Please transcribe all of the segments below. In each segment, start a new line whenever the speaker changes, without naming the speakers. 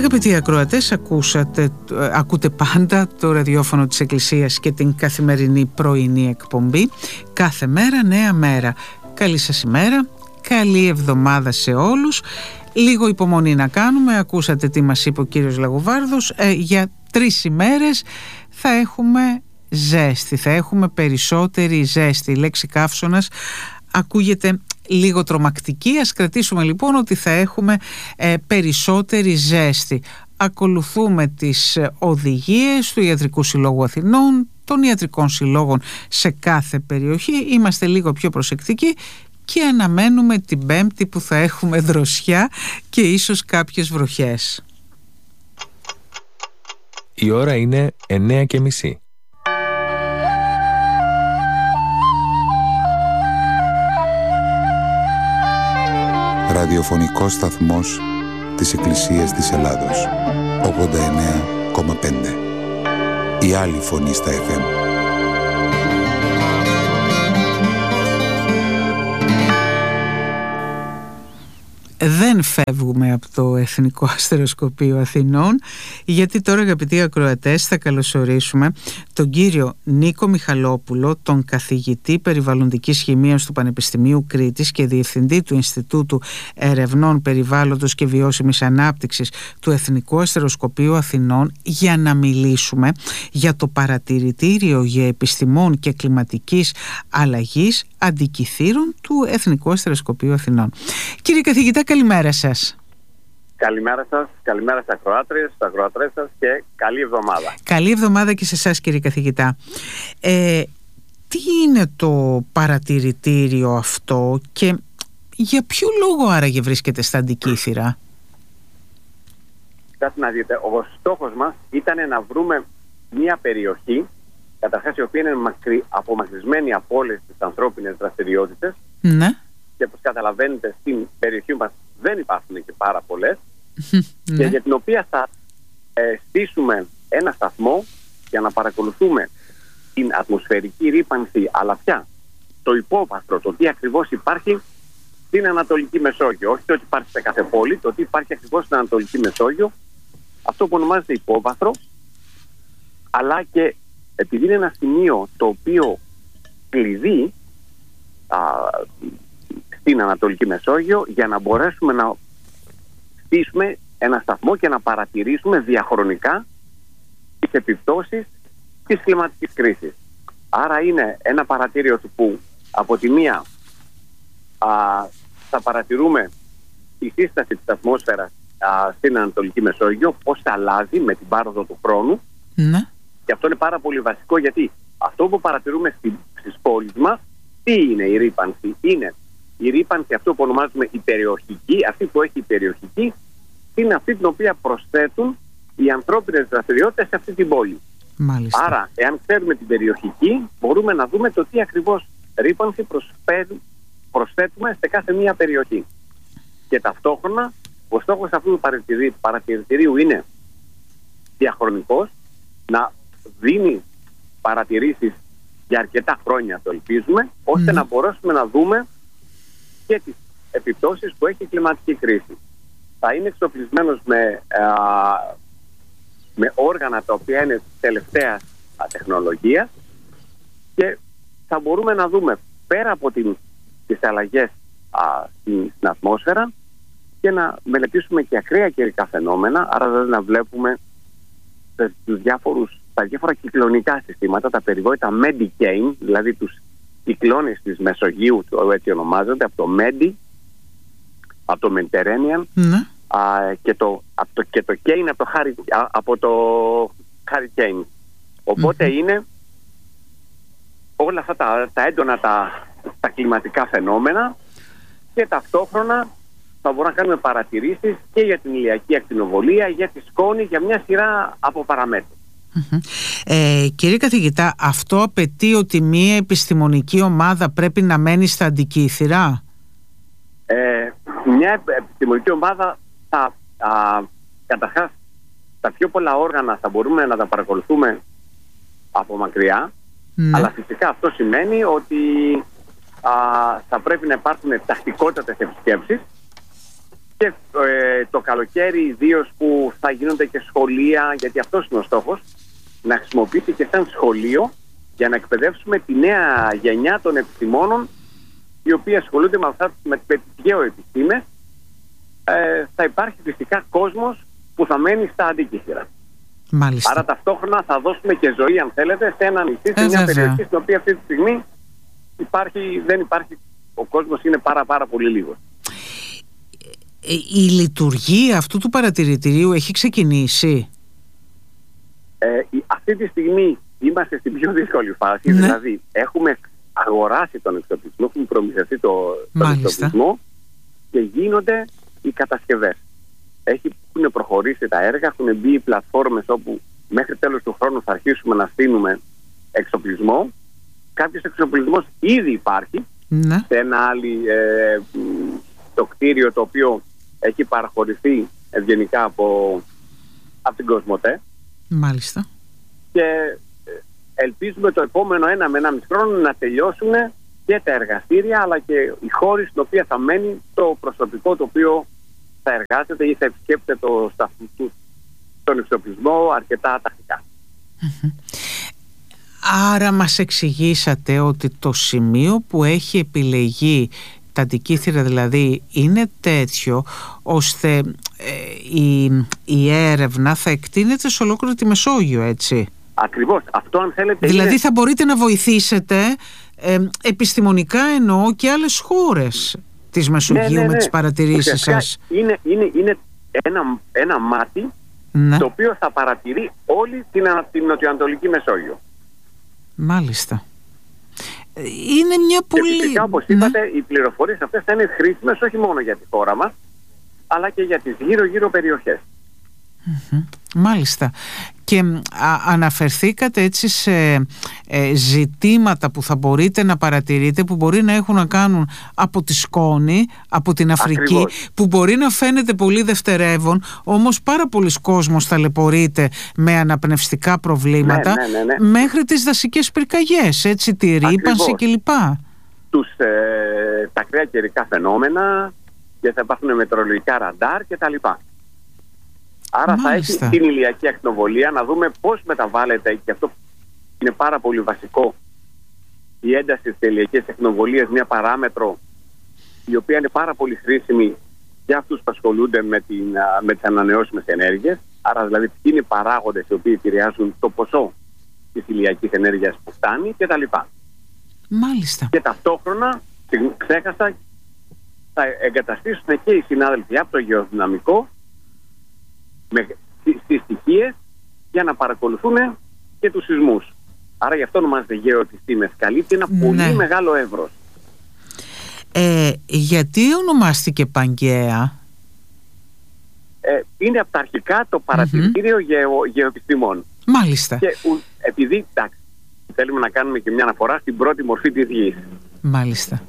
Αγαπητοί ακροατές, ακούτε πάντα το ραδιόφωνο της Εκκλησίας και την καθημερινή πρωινή εκπομπή «Κάθε μέρα νέα μέρα». Καλή σας ημέρα, καλή εβδομάδα σε όλους. Λίγο υπομονή να κάνουμε. Ακούσατε τι μας είπε ο κύριος Λαγοβάρδος. Για 3 ημέρες θα έχουμε ζέστη, θα έχουμε περισσότερη ζέστη. Η λέξη καύσωνας ακούγεται λίγο τρομακτική. Ας κρατήσουμε λοιπόν ότι θα έχουμε περισσότερη ζέστη. Ακολουθούμε τις οδηγίες του Ιατρικού Συλλόγου Αθηνών, των ιατρικών συλλόγων σε κάθε περιοχή. Είμαστε λίγο πιο προσεκτικοί και αναμένουμε την Πέμπτη που θα έχουμε δροσιά και ίσως κάποιες βροχές.
Η ώρα είναι 9:30.
Ραδιοφωνικός σταθμός της Εκκλησίας της Ελλάδος, 89,5. Η άλλη φωνή στα FM.
Δεν φεύγουμε από το Εθνικό Αστεροσκοπείο Αθηνών, γιατί τώρα, αγαπητοί ακροατές, θα καλωσορίσουμε τον κύριο Νίκο Μιχαλόπουλο, τον καθηγητή περιβαλλοντικής χημείας του Πανεπιστημίου Κρήτης και διευθυντή του Ινστιτούτου Ερευνών Περιβάλλοντος και Βιώσιμης Ανάπτυξης του Εθνικού Αστεροσκοπείου Αθηνών, για να μιλήσουμε για το παρατηρητήριο γεωεπιστημών και κλιματικής αλλαγής αντικειθήρων του Εθνικού Αστεροσκοπείου Αθηνών. Κύριε καθηγητά, καλημέρα σας.
Καλημέρα σας, καλημέρα στις ακροατρές σας και καλή εβδομάδα.
Καλή εβδομάδα και σε εσάς, κύριε καθηγητά. Τι είναι το παρατηρητήριο αυτό και για ποιο λόγο άραγε βρίσκεται στα αντικείθυρα?
Κοιτάξτε να δείτε, ο στόχος μας ήταν να βρούμε μια περιοχή, καταρχάς η οποία είναι απομακρυσμένη από όλες τις ανθρώπινες δραστηριότητες.
Ναι.
Και όπως καταλαβαίνετε, στην περιοχή μας δεν υπάρχουν και πάρα πολλές.
Ναι.
Και για την οποία θα στήσουμε ένα σταθμό για να παρακολουθούμε την ατμοσφαιρική ρύπανση, αλλά πια το υπόβαθρο, το τι ακριβώς υπάρχει στην Ανατολική Μεσόγειο. Όχι το ότι υπάρχει σε κάθε πόλη, το τι υπάρχει ακριβώς στην Ανατολική Μεσόγειο, αυτό που ονομάζεται υπόβαθρο, αλλά και επειδή είναι ένα σημείο το οποίο κλειδί στην Ανατολική Μεσόγειο, για να μπορέσουμε να στήσουμε ένα σταθμό και να παρατηρήσουμε διαχρονικά τις επιπτώσεις της κλιματικής κρίσης. Άρα είναι ένα παρατήριο του που από τη μία θα παρατηρούμε τη σύσταση της ατμόσφαιρας στην Ανατολική Μεσόγειο, πώς θα αλλάζει με την πάροδο του χρόνου.
Ναι.
Και αυτό είναι πάρα πολύ βασικό, γιατί αυτό που παρατηρούμε στις πόλεις μας, τι είναι η ρύπανση? Είναι η ρύπανση, αυτό που ονομάζουμε η περιοχική, αυτή που έχει η περιοχική, είναι αυτή την οποία προσθέτουν οι ανθρώπινες δραστηριότητες σε αυτή την πόλη.
Μάλιστα.
Άρα, εάν ξέρουμε την περιοχική, μπορούμε να δούμε το τι ακριβώς ρύπανση προσθέτουμε σε κάθε μία περιοχή. Και ταυτόχρονα, ο στόχος αυτού του παρατηρητηρίου είναι διαχρονικός, να δίνει παρατηρήσεις για αρκετά χρόνια, το ελπίζουμε, ώστε να μπορέσουμε να δούμε και τις επιπτώσεις που έχει η κλιματική κρίση. Θα είναι εξοπλισμένος με όργανα τα οποία είναι τελευταίας τεχνολογίας και θα μπορούμε να δούμε πέρα από τις αλλαγές στην ατμόσφαιρα και να μελετήσουμε και ακραία καιρικά φαινόμενα, άρα δηλαδή να βλέπουμε τα διάφορα κυκλωνικά συστήματα, τα περιβόητα Medicane, δηλαδή τους κυκλώνες της Μεσογείου, έτσι ονομάζονται, από το Medi, από το Mediterranean,
Ναι.
και το Kane από το Hurricane. Οπότε είναι όλα αυτά τα έντονα τα κλιματικά φαινόμενα, και ταυτόχρονα θα μπορούμε να κάνουμε παρατηρήσεις και για την ηλιακή ακτινοβολία, για τη σκόνη, για μια σειρά από παραμέτρους.
Κύριε καθηγητά, αυτό απαιτεί ότι μία επιστημονική ομάδα πρέπει να μένει στα αντικείθυρα?
Μια επιστημονική ομάδα καταρχάς τα πιο πολλά όργανα θα μπορούμε να τα παρακολουθούμε από μακριά, αλλά φυσικά αυτό σημαίνει ότι θα πρέπει να υπάρχουν τακτικότατες επισκέψεις Και το καλοκαίρι ιδίως που θα γίνονται και σχολεία, γιατί αυτός είναι ο στόχος, να χρησιμοποιήσει και σαν σχολείο για να εκπαιδεύσουμε τη νέα γενιά των επιστημόνων οι οποίοι ασχολούνται με τις γεωεπιστήμες. Θα υπάρχει φυσικά κόσμος που θα μένει στα αντίκυθυρα.
Μάλιστα.
Άρα ταυτόχρονα θα δώσουμε και ζωή, αν θέλετε, σε ένα νησί, σε μια περιοχή στην οποία αυτή τη στιγμή δεν υπάρχει, ο κόσμος είναι πάρα πολύ λίγος.
Η λειτουργία αυτού του παρατηρητηρίου έχει ξεκινήσει?
Αυτή τη στιγμή είμαστε στην πιο δύσκολη φάση, δηλαδή έχουμε αγοράσει τον εξοπλισμό, έχουμε προμηθευτεί τον εξοπλισμό και γίνονται οι κατασκευές. Έχουν προχωρήσει τα έργα, έχουν μπει οι πλατφόρμες όπου μέχρι τέλος του χρόνου θα αρχίσουμε να στείλουμε εξοπλισμό. Κάποιος εξοπλισμός ήδη υπάρχει σε ένα άλλο το κτίριο το οποίο έχει παραχωρηθεί ευγενικά από την Κοσμοτέ.
Μάλιστα.
Και ελπίζουμε το επόμενο 1 χρόνο να τελειώσουν και τα εργαστήρια αλλά και η χώρη στην οποία θα μένει το προσωπικό το οποίο θα εργάζεται ή θα επισκέπτεται τον εξοπλισμό αρκετά τακτικά.
Άρα μας εξηγήσατε ότι το σημείο που έχει επιλεγεί, τα αντικύθυρα δηλαδή, είναι τέτοιο ώστε η έρευνα θα εκτείνεται σε ολόκληρη τη Μεσόγειο, έτσι?
Ακριβώς. Αυτό, αν θέλετε,
δηλαδή θα μπορείτε να βοηθήσετε επιστημονικά, εννοώ, και άλλες χώρες της Μεσογείου με τις παρατηρήσεις σας.
Είναι ένα μάτι το οποίο θα παρατηρεί όλη την νοτιοανατολική Μεσόγειο.
Μάλιστα. Είναι μια πολύ...
Και φυσικά, όπως είπατε, οι πληροφορίες αυτές θα είναι χρήσιμες όχι μόνο για τη χώρα μας, αλλά και για τις γύρω-γύρω περιοχές.
Μάλιστα. Και αναφερθήκατε έτσι σε ζητήματα που θα μπορείτε να παρατηρείτε, που μπορεί να έχουν να κάνουν από τη σκόνη, από την Αφρική. Ακριβώς. Που μπορεί να φαίνεται πολύ δευτερεύον, όμως πάρα πολλοί κόσμος ταλαιπωρείται με αναπνευστικά προβλήματα, μέχρι τις δασικές πυρκαγιές, έτσι, τη ρύπανση κλπ.
Τα ακραία καιρικά φαινόμενα, και θα υπάρχουν μετεωρολογικά ραντάρ κτλ. Άρα θα έχει την ηλιακή ακτινοβολία, να δούμε πώς μεταβάλλεται, και αυτό είναι πάρα πολύ βασικό, η ένταση της ηλιακής ακτινοβολίας, μια παράμετρο η οποία είναι πάρα πολύ χρήσιμη για αυτούς που ασχολούνται με τις ανανεώσιμες ενέργειες. Άρα δηλαδή ποιοι είναι οι παράγοντες οι οποίοι επηρεάζουν το ποσό της ηλιακής ενέργειας που φτάνει κτλ.
Μάλιστα.
Και ταυτόχρονα, ξέχασα, θα εγκαταστήσουν και οι συνάδελφοι από το γεωδυναμικό στις στοιχείες για να παρακολουθούν και τους σεισμούς. Άρα γι' αυτό ονομάζεται γεωεπιστήμες. Καλύπτει ένα πολύ μεγάλο εύρος.
Γιατί ονομάστηκε Πανγκαία?
Είναι από τα αρχικά το παρατηρητήριο γεωεπιστήμων.
Μάλιστα.
Και επειδή θέλουμε να κάνουμε και μια αναφορά στην πρώτη μορφή της γης.
Μάλιστα.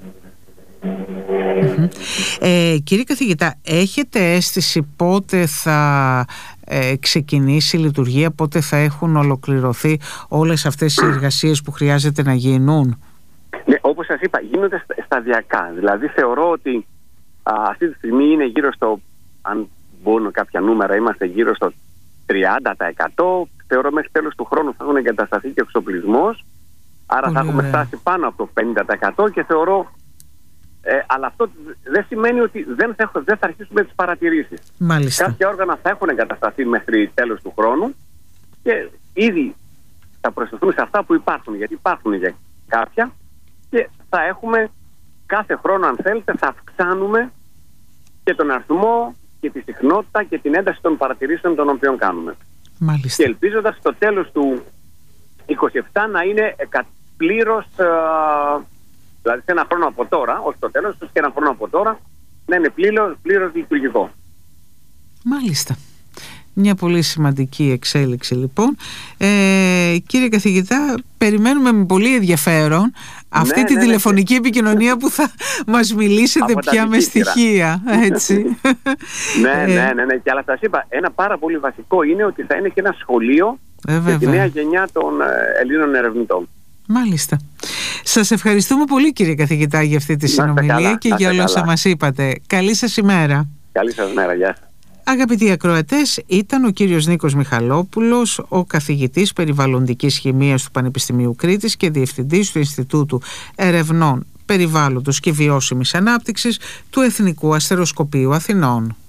Κύριε καθηγητά, έχετε αίσθηση πότε θα ξεκινήσει η λειτουργία, πότε θα έχουν ολοκληρωθεί όλες αυτές οι εργασίες που χρειάζεται να γίνουν?
Ναι, όπως σας είπα, γίνονται σταδιακά. Δηλαδή θεωρώ ότι αυτή τη στιγμή είναι γύρω στο, αν μπορούν κάποια νούμερα, είμαστε γύρω στο 30%. Θεωρώ μέχρι τέλος του χρόνου θα έχουν εγκατασταθεί και ο εξοπλισμός. Άρα θα έχουμε φτάσει πάνω από το 50% και θεωρώ αλλά αυτό δεν σημαίνει ότι δεν θα αρχίσουμε τις παρατηρήσεις.
Μάλιστα.
Κάποια όργανα θα έχουν εγκατασταθεί μέχρι τέλος του χρόνου και ήδη θα προσθεθούν σε αυτά που υπάρχουν, γιατί υπάρχουν για κάποια, και θα έχουμε κάθε χρόνο, αν θέλετε, θα αυξάνουμε και τον αριθμό και τη συχνότητα και την ένταση των παρατηρήσεων των οποίων κάνουμε.
Μάλιστα.
Και ελπίζοντας στο τέλος του 27 να είναι πλήρως, δηλαδή σε ένα χρόνο από τώρα, όχι το τέλος, και ένα χρόνο από τώρα, να είναι πλήρως λειτουργικό.
Μάλιστα. Μια πολύ σημαντική εξέλιξη λοιπόν. Κύριε καθηγητά, περιμένουμε με πολύ ενδιαφέρον αυτή τη τηλεφωνική επικοινωνία που θα μας μιλήσετε πια με στοιχεία, έτσι.
Ναι. Και αλλά σας είπα, ένα πάρα πολύ βασικό είναι ότι θα είναι και ένα σχολείο για τη νέα γενιά των Ελλήνων ερευνητών.
Μάλιστα. Σας ευχαριστούμε πολύ, κύριε καθηγητά, για αυτή τη συνομιλία και για όλα όσα μας είπατε. Καλή σας ημέρα.
Καλή σας μέρα, γεια σας.
Αγαπητοί ακροατές, ήταν ο κύριος Νίκος Μιχαλόπουλος, ο καθηγητής περιβαλλοντικής χημείας του Πανεπιστημίου Κρήτης και διευθυντής του Ινστιτούτου Ερευνών Περιβάλλοντος και Βιώσιμης Ανάπτυξης του Εθνικού Αστεροσκοπείου Αθηνών.